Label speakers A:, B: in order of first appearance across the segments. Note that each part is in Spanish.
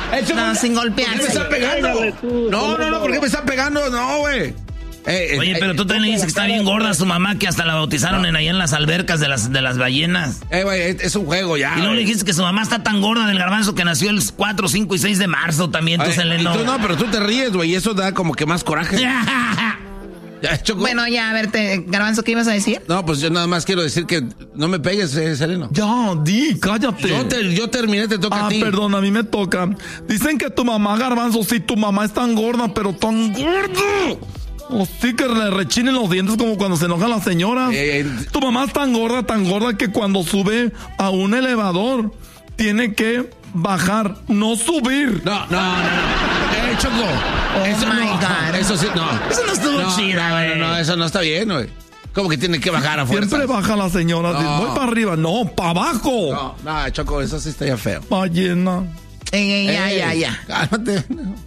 A: No, sin golpearse.
B: ¿Por qué me está pegando? No, ¿por qué me está pegando? No, güey.
C: Oye, pero tú también le dices que está bien gorda su mamá, que hasta la bautizaron ahí en las albercas de las ballenas.
B: Güey, es un juego ya.
C: Y luego le dijiste que su mamá está tan gorda del garbanzo que nació el 4, 5 y 6 de marzo también, tú, Seleno.
B: No, pero tú te ríes, güey, y eso da como que más coraje.
A: Bueno, ya, a ver, Garbanzo, ¿qué ibas a decir?
B: No, pues yo nada más quiero decir que no me pegues, Seleno.
D: Ya, cállate.
B: Yo terminé, te toca a ti.
D: Perdón, a mí me toca. Dicen que tu mamá, Garbanzo, sí, tu mamá es tan gorda, pero tan gorda. O sí que le rechinen los dientes como cuando se enojan las señoras. Tu mamá es tan gorda que cuando sube a un elevador tiene que bajar, no subir.
B: No. Choco.
A: God.
B: Eso sí, no.
C: Eso no estuvo chida, güey.
B: No, eso no está bien, güey. ¿Cómo que tiene que bajar afuera?
D: Siempre baja la señora.
B: No.
D: Voy para arriba. No, para abajo.
B: No, Choco, eso sí está ya feo.
D: Ballena.
A: Ya.
B: Cálmate.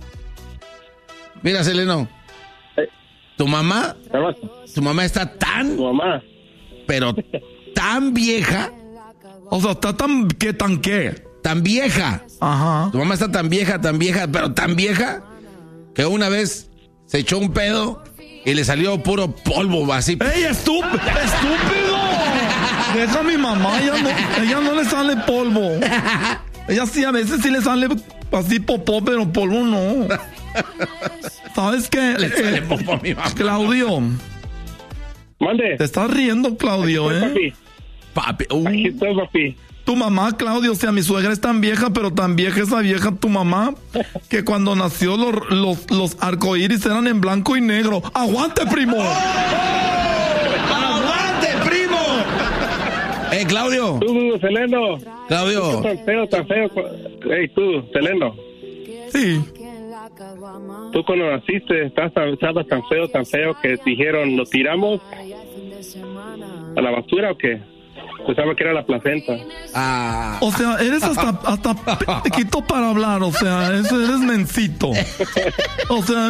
B: Mira, Seleno. Tu mamá está tan...
E: Tu mamá.
B: Pero tan vieja.
D: O sea, está tan qué.
B: Tan vieja.
D: Ajá.
B: Tu mamá está tan vieja, pero tan vieja, que una vez se echó un pedo y le salió puro polvo así.
D: ¡Ey, estúpido! Deja a mi mamá, ella no le sale polvo. Ella sí, a veces sí le sale así popó, pero polvo no. ¿Sabes qué?
B: Le sale popó a mi mamá.
D: Claudio.
E: Mande.
D: Te estás riendo, Claudio,
E: Papi. Aquí estoy, papi.
D: Tu mamá, Claudio, o sea, mi suegra es tan vieja, pero tan vieja esa vieja, tu mamá, que cuando nació los arcoíris eran en blanco y negro. ¡Aguante, primo!
B: ¡Aguante, primo! Claudio.
E: Tú, Seleno.
B: Claudio.
E: Tan feo. Ey, tú, Seleno.
D: Sí.
E: Tú cuando naciste estabas tan feo que dijeron, ¿lo tiramos a la basura o qué? Pensaba que era la placenta.
D: O sea, eres hasta pequito para hablar, o sea, eres mencito. O sea,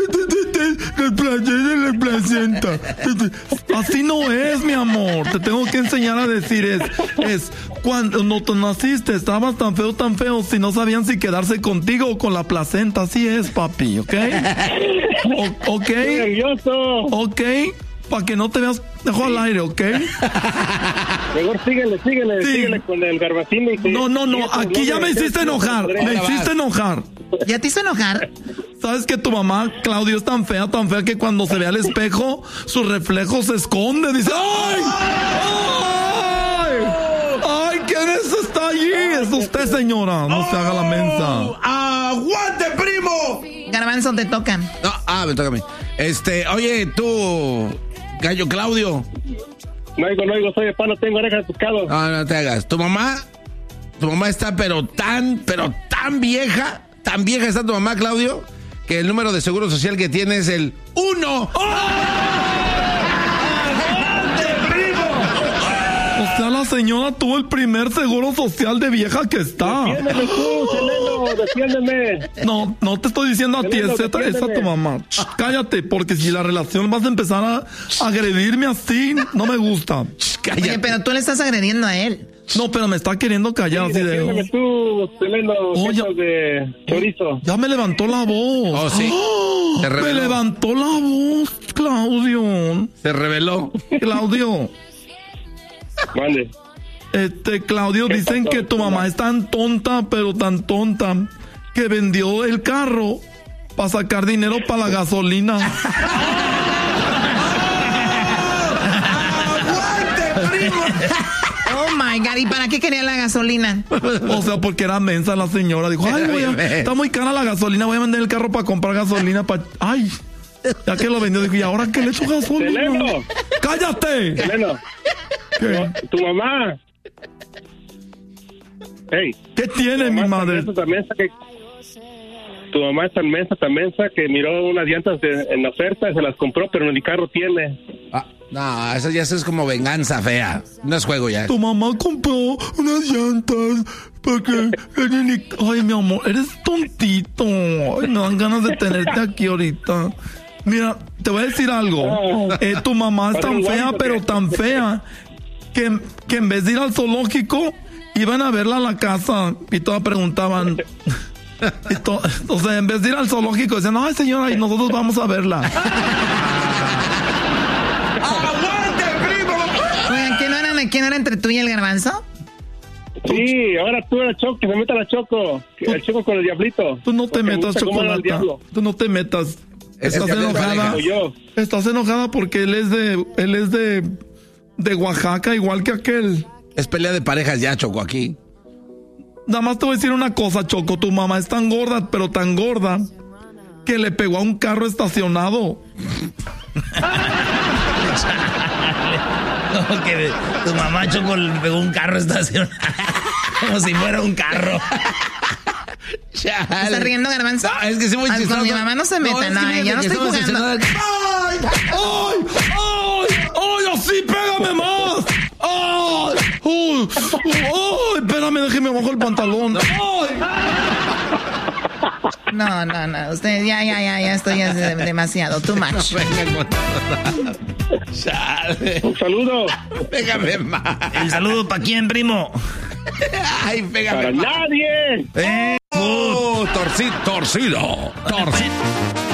D: la placenta. Así no es, mi amor. Te tengo que enseñar a decir es cuando no te naciste, estabas tan feo, si no sabían si quedarse contigo o con la placenta. Así es, papi, ¿ok? ¿Ok?
E: Nervioso.
D: ¿Ok? Para que no te veas, dejo al aire, ¿ok?
E: Mejor síguele con el Garbacín.
D: No, aquí ya me hiciste enojar.
A: ¿Ya te hizo enojar?
D: ¿Sabes que tu mamá, Claudio, es tan fea que cuando se ve al espejo, su reflejo se esconde? Dice, ¡ay! ¿Quién está allí? Es usted, señora. No se haga la mensa.
B: ¡Aguante, primo!
A: Garbanzo, te toca.
B: No, me toca a mí. Oye, tú... Gallo Claudio.
E: No oigo, soy de pan, no tengo orejas de pescado.
B: No te hagas. Tu mamá está pero tan vieja está tu mamá, Claudio, que el número de seguro social que tiene es el 1.
D: O sea, la señora tuvo el primer seguro social de vieja que está.
E: Defiéndeme tú, Seleno, defiéndeme.
D: No te estoy diciendo a ti,
E: Seleno,
D: es a tu mamá. Cállate, porque si la relación vas a empezar a agredirme así, no me gusta.
B: Cállate.
A: Oye, pero tú le estás agrediendo a él.
D: No, pero me está queriendo callar así de...
E: Defiéndeme tú, Seleno, de chorizo.
D: Ya me levantó la voz.
B: Oh, sí. Se reveló.
D: Me levantó la voz, Claudio.
B: Se reveló.
D: Claudio.
E: Vale.
D: Claudio, dicen que tu mamá es tan tonta, pero tan tonta, que vendió el carro para sacar dinero para la gasolina.
B: ¡Aguante, primo!
A: Oh my God, ¿y para qué quería la gasolina?
D: O sea, porque era mensa la señora. Dijo, está muy cara la gasolina, voy a vender el carro para comprar gasolina para... ¡Ay! Ya que lo vendió, dijo, ¿y ahora qué le echo gasolina?
E: Seleno.
D: ¡Cállate!
E: Seleno.
D: ¿Qué?
E: Tu mamá. Hey.
D: ¿Qué tiene mi madre?
E: Tu mamá es tan mensa que miró unas llantas en oferta y se las compró, pero ni carro tiene.
B: No, eso ya es como venganza fea. No es juego ya.
D: Tu mamá compró unas llantas porque... Ay, mi amor, eres tontito. Ay, me dan ganas de tenerte aquí ahorita. Mira, te voy a decir algo. Tu mamá es tan fea, pero tan fea, que en vez de ir al zoológico, iban a verla a la casa y todas preguntaban, Entonces, en vez de ir al zoológico, dicen, ay, señora, y nosotros vamos a verla.
B: ¡Aguante, primo!
A: Oigan, ¿quién no era entre tú y el Garbanzo?
E: Sí, ahora tú eres Choco, que se meta la Choco. El Choco con el diablito.
D: Tú no te metas, Chocolata. Tú no te metas. Estás enojada. Estás enojada porque él es de Oaxaca, igual que aquel.
B: Es pelea de parejas ya, Choco, aquí.
D: Nada más te voy a decir una cosa, Choco. Tu mamá es tan gorda, pero tan gorda, que le pegó a un carro estacionado.
C: Como que tu mamá, Choco, le pegó un carro estacionado. Como si fuera un carro.
A: ¿Estás riendo, Garbanzo?
B: No, es que sí muy chistoso.
A: Con mi mamá no se meta, ya no estoy jugando.
D: ¡Ay! ¡Así, pégame más! ¡Ay! ¡Ay! Espérame, déjeme abajo el pantalón. ¡Ay!
A: No. Usted, ya estoy demasiado. Too much.
E: Un saludo.
B: Pégame más.
C: ¿El saludo para quién, primo?
B: Ay, pégame
E: Para
B: más.
E: nadie.
B: Torcido.